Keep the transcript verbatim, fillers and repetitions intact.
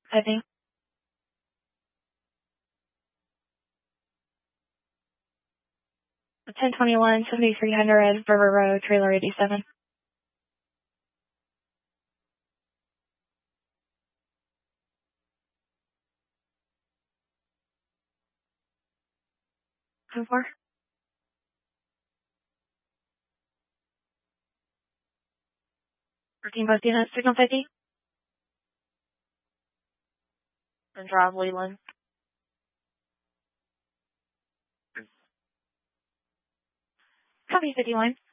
Typing. ten twenty-one, seventy-three hundred, River Road, trailer eighty-seven. ten four. thirteen post units, signal fifty. And drive Leland. Copy fifty-one.